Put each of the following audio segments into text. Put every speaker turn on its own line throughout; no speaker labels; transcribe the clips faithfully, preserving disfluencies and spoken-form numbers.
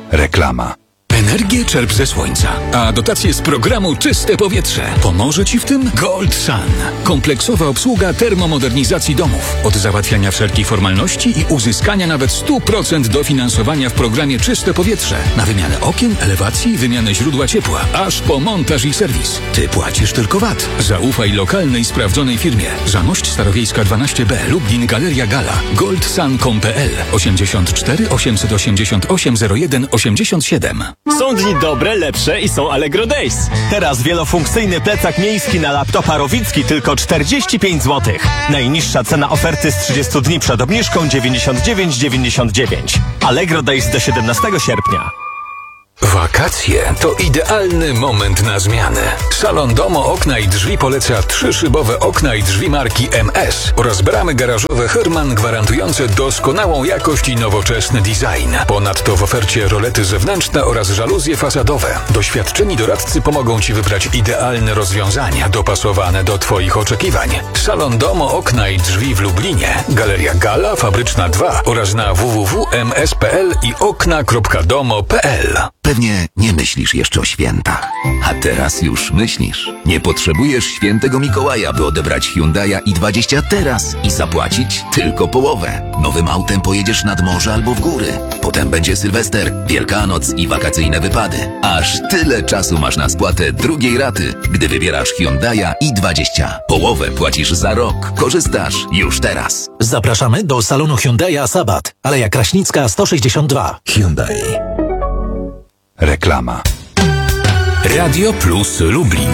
Reklama.
Energię czerp ze słońca, a dotacje z programu Czyste Powietrze. Pomoże Ci w tym Gold Sun. Kompleksowa obsługa termomodernizacji domów. Od załatwiania wszelkich formalności i uzyskania nawet sto procent dofinansowania w programie Czyste Powietrze. Na wymianę okien, elewacji, wymianę źródła ciepła, aż po montaż i serwis. Ty płacisz tylko V A T. Zaufaj lokalnej, sprawdzonej firmie. Zamość Starowiejska dwanaście B, Lublin, Galeria Gala. goldsun kropka com kropka p l osiemdziesiąt cztery osiemset osiemdziesiąt osiem zero jeden osiemdziesiąt siedem.
Są dni dobre, lepsze i są Allegro Days. Teraz wielofunkcyjny plecak miejski na laptopa Rowicki tylko czterdzieści pięć złotych. Najniższa cena oferty z trzydziestu dni przed obniżką dziewięćdziesiąt dziewięć dziewięćdziesiąt dziewięć. Allegro Days do siedemnastego sierpnia.
Wakacje to idealny moment na zmianę. Salon Domo Okna i Drzwi poleca trzyszybowe okna i drzwi marki M S oraz bramy garażowe Herman gwarantujące doskonałą jakość i nowoczesny design. Ponadto w ofercie rolety zewnętrzne oraz żaluzje fasadowe. Doświadczeni doradcy pomogą Ci wybrać idealne rozwiązania dopasowane do Twoich oczekiwań. Salon Domo Okna i Drzwi w Lublinie, Galeria Gala, Fabryczna dwa oraz na w w w kropka m s kropka p l i okna kropka domo kropka p l.
Pewnie nie myślisz jeszcze o świętach, a teraz już myślisz. Nie potrzebujesz świętego Mikołaja, by odebrać Hyundai'a i dwadzieścia teraz i zapłacić tylko połowę. Nowym autem pojedziesz nad morze albo w góry. Potem będzie Sylwester, Wielkanoc i wakacyjne wypady. Aż tyle czasu masz na spłatę drugiej raty, gdy wybierasz Hyundai'a i dwadzieścia. Połowę płacisz za rok. Korzystasz już teraz.
Zapraszamy do salonu Hyundai'a Sabat, Aleja Kraśnicka sto sześćdziesiąt dwa. Hyundai.
Reklama.
Radio Plus Lublin.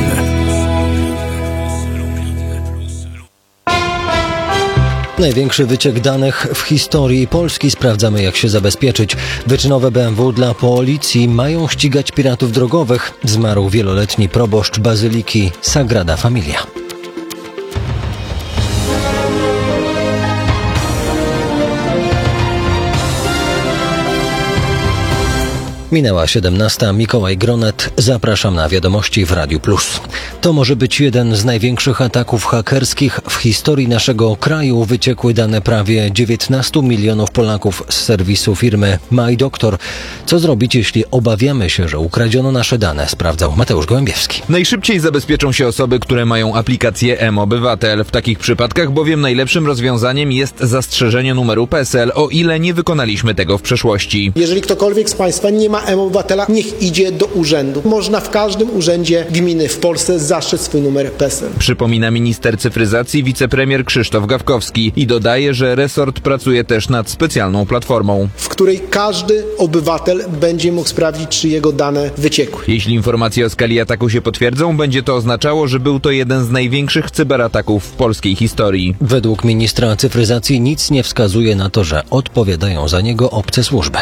Największy wyciek danych w historii Polski. Sprawdzamy, jak się zabezpieczyć. Wyczynowe B M W dla policji mają ścigać piratów drogowych. Zmarł wieloletni proboszcz bazyliki Sagrada Familia. Minęła siedemnasta. Mikołaj Gronet. Zapraszam na wiadomości w Radiu Plus. To może być jeden z największych ataków hakerskich w historii naszego kraju. Wyciekły dane prawie dziewiętnastu milionów Polaków z serwisu firmy MyDoktor. Co zrobić, jeśli obawiamy się, że ukradziono nasze dane? Sprawdzał Mateusz Gołębiewski.
Najszybciej zabezpieczą się osoby, które mają aplikację M-Obywatel. W takich przypadkach bowiem najlepszym rozwiązaniem jest zastrzeżenie numeru P E S E L, o ile nie wykonaliśmy tego w przeszłości.
Jeżeli ktokolwiek z Państwa nie ma M-Obywatela, niech idzie do urzędu. Można w każdym urzędzie gminy w Polsce zastrzec swój numer P E S E L.
Przypomina minister cyfryzacji wicepremier Krzysztof Gawkowski i dodaje, że resort pracuje też nad specjalną platformą,
w której każdy obywatel będzie mógł sprawdzić, czy jego dane wyciekły.
Jeśli informacje o skali ataku się potwierdzą, będzie to oznaczało, że był to jeden z największych cyberataków w polskiej historii.
Według ministra cyfryzacji nic nie wskazuje na to, że odpowiadają za niego obce służby.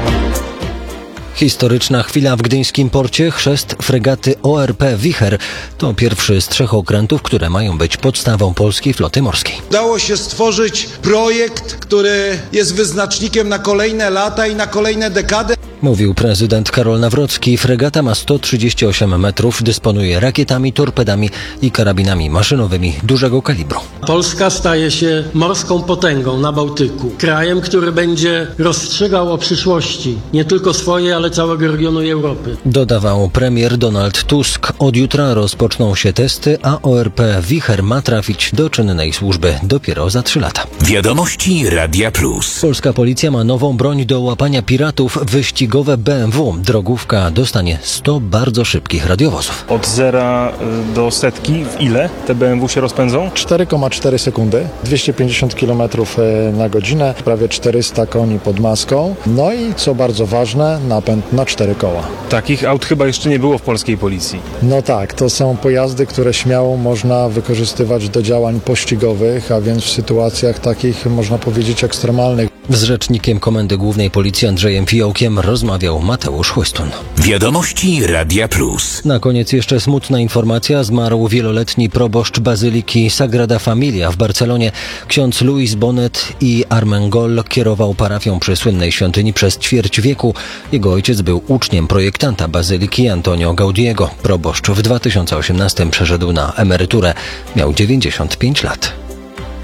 Historyczna chwila w gdyńskim porcie. Chrzest fregaty O R P Wicher to pierwszy z trzech okrętów, które mają być podstawą polskiej floty morskiej.
Udało się stworzyć projekt, który jest wyznacznikiem na kolejne lata i na kolejne dekady.
Mówił prezydent Karol Nawrocki. Fregata ma sto trzydzieści osiem metrów, dysponuje rakietami, torpedami i karabinami maszynowymi dużego kalibru.
Polska staje się morską potęgą na Bałtyku. Krajem, który będzie rozstrzygał o przyszłości nie tylko swojej, ale całego regionu i Europy.
Dodawał premier Donald Tusk. Od jutra rozpoczną się testy, a O R P Wicher ma trafić do czynnej służby dopiero za trzy lata.
Wiadomości Radia Plus.
Polska policja ma nową broń do łapania piratów. Wyścigowe B M W. Drogówka dostanie sto bardzo szybkich radiowozów.
Od zera do setki w ile te B M W się rozpędzą?
cztery przecinek cztery sekundy, dwieście pięćdziesiąt kilometrów na godzinę, prawie czterysta koni pod maską. No i co bardzo ważne, napęd na cztery koła.
Takich aut chyba jeszcze nie było w polskiej policji.
No tak, to są pojazdy, które śmiało można wykorzystywać do działań pościgowych, a więc w sytuacjach takich, można powiedzieć, ekstremalnych.
Z rzecznikiem Komendy Głównej Policji Andrzejem Fiołkiem rozmawiał Mateusz Chłystun.
Wiadomości Radia Plus.
Na koniec jeszcze smutna informacja. Zmarł wieloletni proboszcz bazyliki Sagrada Familia w Barcelonie. Ksiądz Luis Bonet i Armengol kierował parafią przy słynnej świątyni przez ćwierć wieku. Jego ojciec był uczniem projektanta bazyliki Antonio Gaudiego. Proboszcz w dwa tysiące osiemnastym przeszedł na emeryturę. Miał dziewięćdziesiąt pięć lat.